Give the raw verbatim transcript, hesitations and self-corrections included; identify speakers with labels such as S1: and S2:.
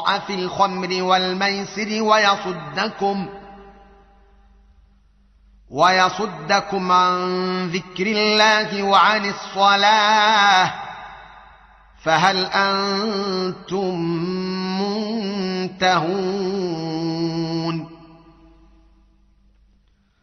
S1: في الخمر والميسر ويصدكم ويصدكم عن ذكر الله وعن الصلاة فهل أنتم منتهون